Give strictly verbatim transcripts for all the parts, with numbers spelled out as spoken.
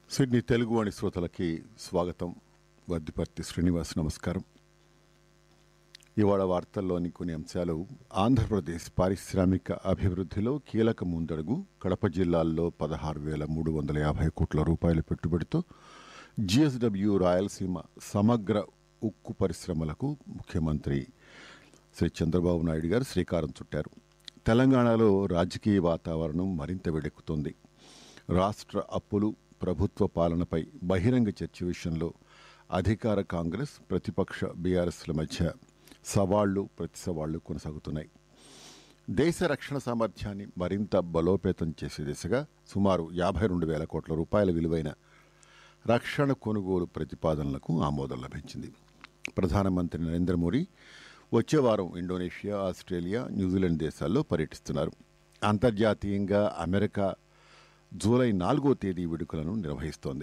Sydney Teluguvani శ్రోతలకి స్వాగతం. వద్దిపర్తి శ్రీనివాస్. నమస్కారం. ఇవాళ వార్తల్లోని కొన్ని అంశాలు: ఆంధ్రప్రదేశ్ పారిశ్రామిక అభివృద్ధిలో కీలక ముందడుగు, కడప జిల్లాల్లో పదహారు వేల మూడు వందల యాభై కోట్ల రూపాయల పెట్టుబడితో జిఎస్డబ్ల్యూ రాయలసీమ సమగ్ర ఉక్కు పరిశ్రమలకు ముఖ్యమంత్రి శ్రీ చంద్రబాబు నాయుడు గారు శ్రీకారం చుట్టారు. తెలంగాణలో రాజకీయ వాతావరణం మరింత వేడెక్కుతోంది. రాష్ట్ర అప్పులు, ప్రభుత్వ పాలనపై బహిరంగ చర్చ విషయంలో అధికార కాంగ్రెస్, ప్రతిపక్ష బీఆర్ఎస్ల మధ్య సవాళ్లు ప్రతి సవాళ్లు కొనసాగుతున్నాయి. దేశ రక్షణ సామర్థ్యాన్ని మరింత బలోపేతం చేసే దిశగా సుమారు యాభై రెండు వేల కోట్ల రూపాయల విలువైన రక్షణ కొనుగోలు ప్రతిపాదనలకు ఆమోదం లభించింది. ప్రధానమంత్రి నరేంద్ర మోదీ వచ్చే వారం ఇండోనేషియా, ఆస్ట్రేలియా, న్యూజిలాండ్ దేశాల్లో పర్యటిస్తున్నారు. అంతర్జాతీయంగా అమెరికా జూలై నాలుగో తేదీ వేడుకలను నిర్వహిస్తోంది.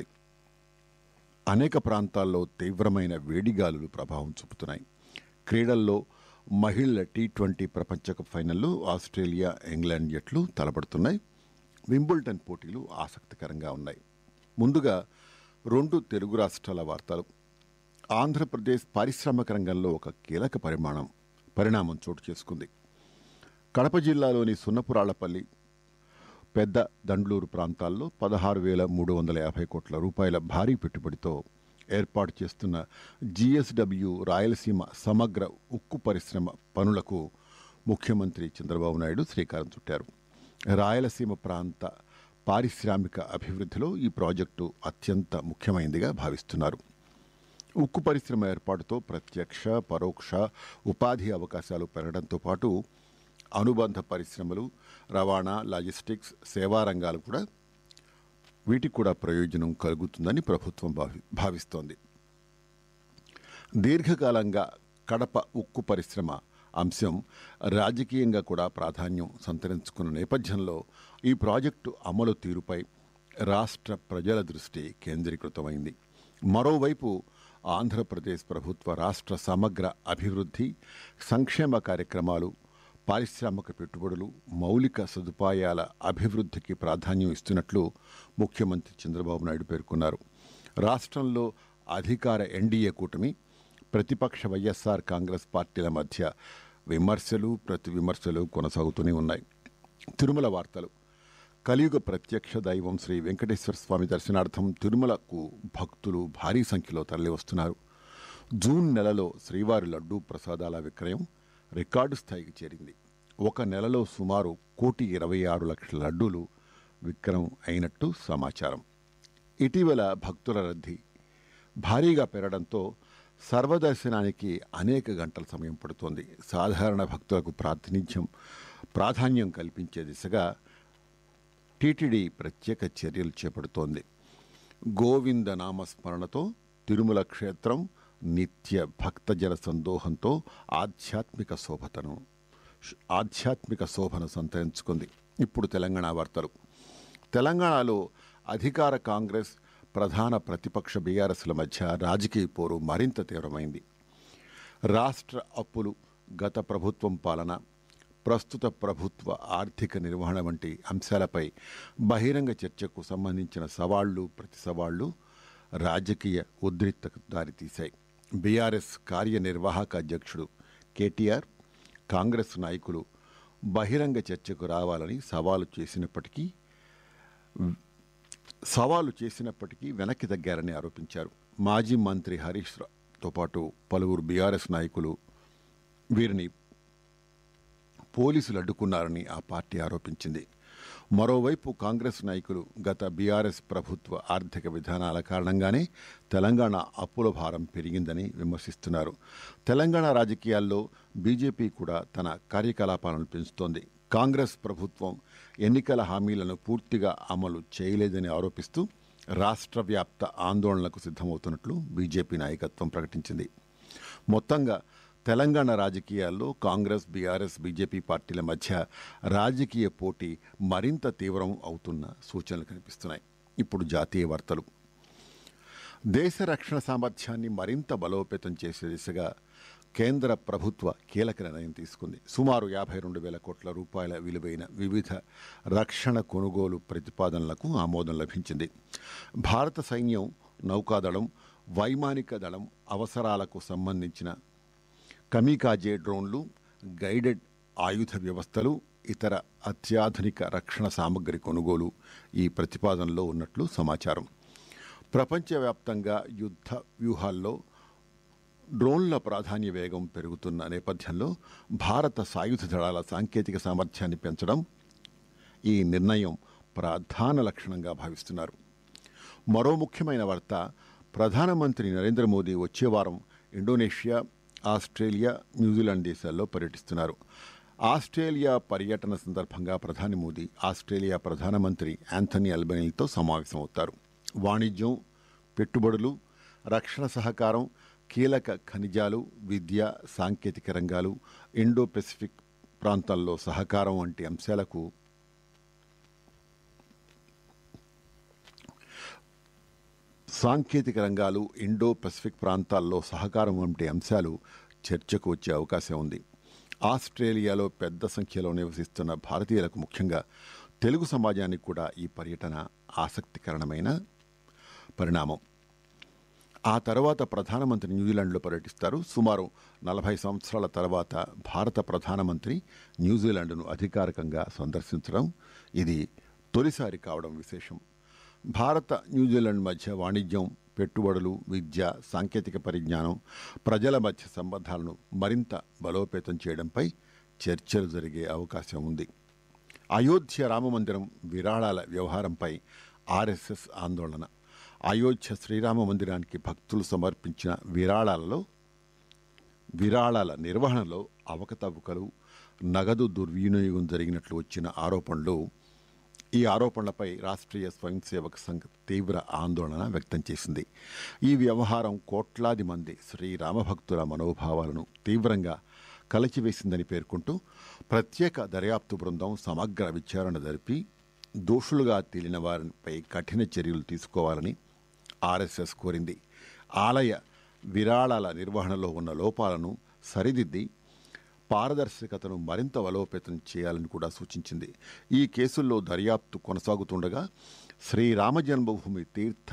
అనేక ప్రాంతాల్లో తీవ్రమైన వేడిగాలులు ప్రభావం చూపుతున్నాయి. క్రీడల్లో మహిళల టీ ట్వంటీ ప్రపంచ కప్ ఫైనల్లో ఆస్ట్రేలియా, ఇంగ్లాండ్ జట్లు తలపడుతున్నాయి. వింబుల్టన్ పోటీలు ఆసక్తికరంగా ఉన్నాయి. ముందుగా రెండు తెలుగు రాష్ట్రాల వార్తలు. ఆంధ్రప్రదేశ్ పారిశ్రామిక రంగంలో ఒక కీలక పరిమాణం పరిణామం చోటు చేసుకుంది. కడప జిల్లాలోని సున్నపురాళ్లపల్లి, పెద్ద దండ్లూరు ప్రాంతాల్లో పదహారు వేల మూడు వందల యాభై కోట్ల రూపాయల భారీ పెట్టుబడితో ఏర్పాటు చేస్తున్న జిఎస్డబ్ల్యూ రాయలసీమ సమగ్ర ఉక్కు పరిశ్రమ పనులకు ముఖ్యమంత్రి చంద్రబాబు నాయుడు శ్రీకారం చుట్టారు. రాయలసీమ ప్రాంత పారిశ్రామిక అభివృద్ధిలో ఈ ప్రాజెక్టు అత్యంత ముఖ్యమైనదిగా భావిస్తున్నారు. ఉక్కు పరిశ్రమ ఏర్పాటుతో ప్రత్యక్ష, పరోక్ష ఉపాధి అవకాశాలు పెరగడంతో పాటు అనుబంధ పరిశ్రమలు, రవాణా, లాజిస్టిక్స్, సేవా రంగాలు కూడా వీటికి కూడా ప్రయోజనం కలుగుతుందని ప్రభుత్వం భావి భావిస్తోంది. దీర్ఘకాలంగా కడప ఉక్కు పరిశ్రమ అంశం రాజకీయంగా కూడా ప్రాధాన్యం సంతరించుకున్న నేపథ్యంలో ఈ ప్రాజెక్టు అమలు తీరుపై రాష్ట్ర ప్రజల దృష్టి కేంద్రీకృతమైంది. మరోవైపు ఆంధ్రప్రదేశ్ ప్రభుత్వ రాష్ట్ర సమగ్ర అభివృద్ధి, సంక్షేమ కార్యక్రమాలు, పారిశ్రామిక పెట్టుబడులు, మౌలిక సదుపాయాల అభివృద్ధికి ప్రాధాన్యం ఇస్తున్నట్లు ముఖ్యమంత్రి చంద్రబాబు నాయుడు పేర్కొన్నారు. రాష్ట్రంలో అధికార ఎన్డీఏ కూటమి, ప్రతిపక్ష వైఎస్ఆర్ కాంగ్రెస్ పార్టీల మధ్య విమర్శలు, ప్రతి విమర్శలు కొనసాగుతూనే ఉన్నాయి. తిరుమల వార్తలు. కలియుగ ప్రత్యక్ష దైవం శ్రీ వెంకటేశ్వర స్వామి దర్శనార్థం తిరుమలకు భక్తులు భారీ సంఖ్యలో తరలివస్తున్నారు. జూన్ నెలలో శ్రీవారి లడ్డూ ప్రసాదాల విక్రయం రికార్డు స్థాయికి చేరింది. ఒక నెలలో సుమారు కోటి ఇరవై ఆరు లక్షల లడ్డూలు విక్రయం అయినట్టు సమాచారం. ఇటీవల భక్తుల రద్దీ భారీగా పెరగడంతో సర్వదర్శనానికి అనేక గంటల సమయం పడుతోంది. సాధారణ భక్తులకు ప్రాతినిధ్యం ప్రాధాన్యం కల్పించే దిశగా టీటీడీ ప్రత్యేక చర్యలు చేపడుతోంది. గోవింద నామస్మరణతో తిరుమల క్షేత్రం నిత్య భక్తజన సందోహంతో ఆధ్యాత్మిక శోభతను ఆధ్యాత్మిక శోభను సంతరించుకుంది. ఇప్పుడు తెలంగాణ వార్తలు. తెలంగాణలో అధికార కాంగ్రెస్, ప్రధాన ప్రతిపక్ష బీఆర్ఎస్ల మధ్య రాజకీయ పోరు మరింత తీవ్రమైంది. రాష్ట్ర అప్పులు, గత ప్రభుత్వం పాలన, ప్రస్తుత ప్రభుత్వ ఆర్థిక నిర్వహణ వంటి అంశాలపై బహిరంగ చర్చకు సంబంధించిన సవాళ్లు ప్రతి సవాళ్లు రాజకీయ ఉద్రిక్తకు దారితీశాయి. బీఆర్ఎస్ కార్యనిర్వాహక అధ్యక్షుడు కేటీఆర్, కాంగ్రెస్ నాయకులు బహిరంగ చర్చకు రావాలని సవాలు చేసినప్పటికీ సవాలు చేసినప్పటికీ వెనక్కి తగ్గారని ఆరోపించారు. మాజీ మంత్రి హరీష్ రావుతో పాటు పలువురు బీఆర్ఎస్ నాయకులు వీరిని పోలీసులు అడ్డుకున్నారని ఆ పార్టీ ఆరోపించింది. మరోవైపు కాంగ్రెస్ నాయకులు గత బీఆర్ఎస్ ప్రభుత్వ ఆర్థిక విధానాల కారణంగానే తెలంగాణ అప్పుల భారం పెరిగిందని విమర్శిస్తున్నారు. తెలంగాణ రాజకీయాల్లో బీజేపీ కూడా తన కార్యకలాపాలను పెంచుతోంది. కాంగ్రెస్ ప్రభుత్వం ఎన్నికల హామీలను పూర్తిగా అమలు చేయలేదని ఆరోపిస్తూ రాష్ట్ర వ్యాప్త ఆందోళనలకు సిద్ధమవుతున్నట్లు బీజేపీ నాయకత్వం ప్రకటించింది. మొత్తంగా తెలంగాణ రాజకీయాల్లో కాంగ్రెస్, బీఆర్ఎస్, బీజేపీ పార్టీల మధ్య రాజకీయ పోటీ మరింత తీవ్రం అవుతున్న సూచనలు కనిపిస్తున్నాయి. ఇప్పుడు జాతీయ వార్తలు. దేశ రక్షణ సామర్థ్యాన్ని మరింత బలోపేతం చేసే దిశగా కేంద్ర ప్రభుత్వ కీలక నిర్ణయం తీసుకుంది. సుమారు యాభై రెండు వేల కోట్ల రూపాయల విలువైన వివిధ రక్షణ కొనుగోలు ప్రతిపాదనలకు ఆమోదం లభించింది. భారత సైన్యం, నౌకాదళం, వైమానిక దళం అవసరాలకు సంబంధించిన కమికాజే డ్రోన్లు, గైడెడ్ ఆయుధ వ్యవస్థలు, ఇతర అత్యాధునిక రక్షణ సామగ్రి కొనుగోలు ఈ ప్రతిపాదనలో ఉన్నట్లు సమాచారం. ప్రపంచవ్యాప్తంగా యుద్ధ వ్యూహాల్లో డ్రోన్ల ప్రాధాన్య వేగం పెరుగుతున్న నేపథ్యంలో భారత సాయుధ దళాల సాంకేతిక సామర్థ్యాన్ని పెంచడం ఈ నిర్ణయం ప్రధాన లక్షణంగా భావిస్తున్నారు. మరో ముఖ్యమైన వార్త, ప్రధానమంత్రి నరేంద్ర మోదీ వచ్చే వారం ఇండోనేషియా, ఆస్ట్రేలియా, న్యూజిలాండ్ దేశాల్లో పర్యటిస్తున్నారు. ఆస్ట్రేలియా పర్యటన సందర్భంగా ప్రధాని మోదీ ఆస్ట్రేలియా ప్రధానమంత్రి యాంథనీ అల్బనీతో సమావేశమవుతారు. వాణిజ్యం, పెట్టుబడులు, రక్షణ సహకారం, కీలక ఖనిజాలు, విద్య, సాంకేతిక రంగాలు, ఇండో పెసిఫిక్ ప్రాంతాల్లో సహకారం వంటి అంశాలకు సాంకేతిక రంగాలు ఇండో పసిఫిక్ ప్రాంతాల్లో సహకారం వంటి అంశాలు చర్చకు వచ్చే అవకాశం ఉంది. ఆస్ట్రేలియాలో పెద్ద సంఖ్యలో నివసిస్తున్న భారతీయులకు, ముఖ్యంగా తెలుగు సమాజానికి కూడా ఈ పర్యటన ఆసక్తికరమైన పరిణామం. ఆ తర్వాత ప్రధానమంత్రి న్యూజిలాండ్లో పర్యటిస్తారు. సుమారు నలభై సంవత్సరాల తర్వాత భారత ప్రధానమంత్రి న్యూజిలాండ్ను అధికారికంగా సందర్శించడం ఇది తొలిసారి కావడం విశేషం. భారత న్యూజిలాండ్ మధ్య వాణిజ్యం, పెట్టుబడులు, విద్య, సాంకేతిక పరిజ్ఞానం, ప్రజల మధ్య సంబంధాలను మరింత బలోపేతం చేయడంపై చర్చలు జరిగే అవకాశం ఉంది. అయోధ్య రామమందిరం విరాళాల వ్యవహారంపై ఆర్ఎస్ఎస్ ఆందోళన. అయోధ్య శ్రీరామ మందిరానికి భక్తులు సమర్పించిన విరాళాలలో విరాళాల నిర్వహణలో అవకతవకలు, నగదు దుర్వినియోగం జరిగినట్లు వచ్చిన ఆరోపణలు ఈ ఆరోపణలపై రాష్ట్రీయ స్వయం సేవక సంఘ్ తీవ్ర ఆందోళన వ్యక్తం చేసింది. ఈ వ్యవహారం కోట్లాది మంది శ్రీరామభక్తుల మనోభావాలను తీవ్రంగా కలచివేసిందని పేర్కొంటూ ప్రత్యేక దర్యాప్తు బృందం సమగ్ర విచారణ జరిపి దోషులుగా తేలిన వారిపై కఠిన చర్యలు తీసుకోవాలని ఆర్ఎస్ఎస్ కోరింది. ఆలయ విరాళాల నిర్వహణలో ఉన్న లోపాలను సరిదిద్ది పారదర్శకతను మరింత బలోపేతం చేయాలని కూడా సూచించింది. ఈ కేసుల్లో దర్యాప్తు కొనసాగుతుండగా శ్రీరామ జన్మభూమి తీర్థ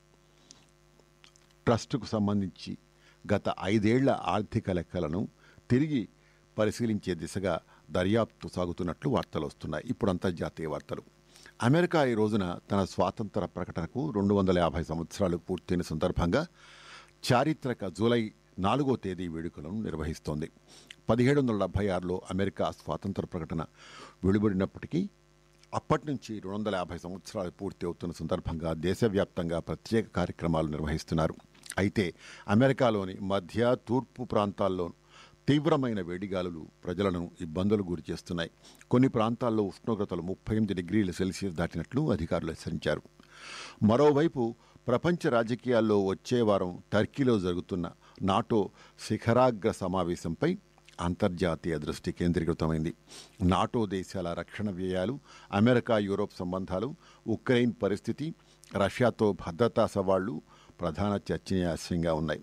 ట్రస్టుకు సంబంధించి గత ఐదేళ్ల ఆర్థిక లెక్కలను తిరిగి పరిశీలించే దిశగా దర్యాప్తు సాగుతున్నట్లు వార్తలు వస్తున్నాయి. ఇప్పుడు అంతర్జాతీయ వార్తలు. అమెరికా ఈ రోజున తన స్వాతంత్ర ప్రకటనకు రెండు వందల యాభై సంవత్సరాలు పూర్తయిన సందర్భంగా చారిత్రక జూలై నాలుగో తేదీ వేడుకలను నిర్వహిస్తోంది. పదిహేడు వందల డెబ్బై ఆరులో అమెరికా స్వాతంత్ర ప్రకటన వెలువడినప్పటికీ అప్పటి నుంచి రెండు వందల యాభై సంవత్సరాలు పూర్తి అవుతున్న సందర్భంగా దేశవ్యాప్తంగా ప్రత్యేక కార్యక్రమాలు నిర్వహిస్తున్నారు. అయితే అమెరికాలోని మధ్య, తూర్పు ప్రాంతాల్లో తీవ్రమైన వేడిగాలులు ప్రజలను ఇబ్బందులు గురి చేస్తున్నాయి. కొన్ని ప్రాంతాల్లో ఉష్ణోగ్రతలు ముప్పై ఎనిమిది డిగ్రీల సెల్సియస్ దాటినట్లు అధికారులు హెచ్చరించారు. మరోవైపు ప్రపంచ రాజకీయాల్లో వచ్చే వారం టర్కీలో జరుగుతున్న నాటో శిఖరాగ్ర సమావేశంపై అంతర్జాతీయ దృష్టి కేంద్రీకృతమైంది. నాటో దేశాల రక్షణ వ్యయాలు, అమెరికా యూరోప్ సంబంధాలు, ఉక్రెయిన్ పరిస్థితి, రష్యాతో భద్రతా సవాళ్లు ప్రధాన చర్చనీయాంశంగా ఉన్నాయి.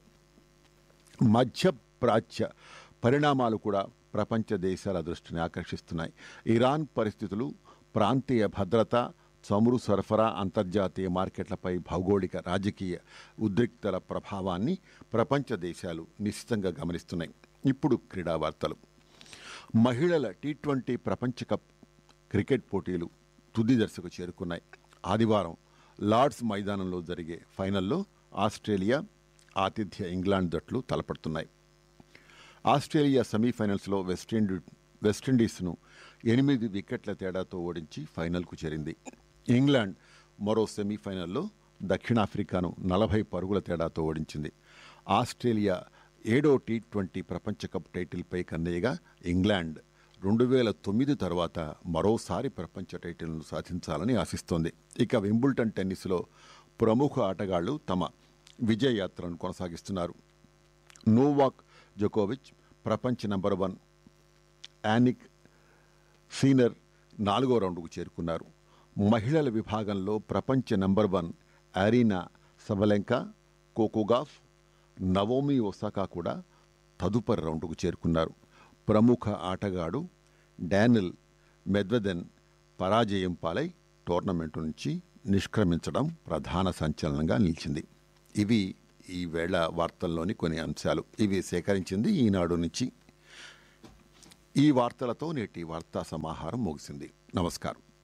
మధ్యప్రాచ్య పరిణామాలు కూడా ప్రపంచ దేశాల దృష్టిని ఆకర్షిస్తున్నాయి. ఇరాన్ పరిస్థితులు, ప్రాంతీయ భద్రత, చమురు సరఫరా, అంతర్జాతీయ మార్కెట్లపై భౌగోళిక రాజకీయ ఉద్రిక్తల ప్రభావాన్ని ప్రపంచ దేశాలు నిశ్చితంగా గమనిస్తున్నాయి. ఇప్పుడు క్రీడా వార్తలు. మహిళల టీ ట్వంటీ ప్రపంచ కప్ క్రికెట్ పోటీలు తుది దశకు చేరుకున్నాయి. ఆదివారం లార్డ్స్ మైదానంలో జరిగే ఫైనల్లో ఆస్ట్రేలియా, ఆతిథ్య ఇంగ్లాండ్ జట్లు తలపడుతున్నాయి. ఆస్ట్రేలియా సెమీఫైనల్స్లో వెస్టిండీ వెస్టిండీస్ను ఎనిమిది వికెట్ల తేడాతో ఓడించి ఫైనల్కు చేరింది. ఇంగ్లాండ్ మరో సెమీఫైనల్లో దక్షిణాఫ్రికాను నలభై పరుగుల తేడాతో ఓడించింది. ఆస్ట్రేలియా ఏడో టీ ట్వంటీ ప్రపంచ కప్ టైటిల్పై కన్నయ్యగా ఇంగ్లాండ్ రెండు వేల తొమ్మిది తర్వాత మరోసారి ప్రపంచ టైటిల్ను సాధించాలని ఆశిస్తోంది. ఇక వింబుల్టన్ టెన్నిస్లో ప్రముఖ ఆటగాళ్లు తమ విజయ యాత్రను కొనసాగిస్తున్నారు. నోవాక్ జోకోవిచ్ ప్రపంచ నంబర్ వన్ యానిక్ సీనర్ నాలుగో రౌండ్కు చేరుకున్నారు. మహిళల విభాగంలో ప్రపంచ number one Aryna Sabalenka, Coco Gauff, Naomi Osaka కూడా తదుపరి రౌండ్కు చేరుకున్నారు. ప్రముఖ ఆటగాడు డానిల్ మెద్వెదెవ్ పరాజయం పాలై టోర్నమెంటు నుంచి నిష్క్రమించడం ప్రధాన సంచలనంగా నిలిచింది. ఇవి ఈ వేళ వార్తల్లోని కొన్ని అంశాలు. ఇవి సేకరించింది ఈనాడు నుంచి. ఈ వార్తలతో నేటి వార్తా సమాహారం ముగిసింది. నమస్కారం.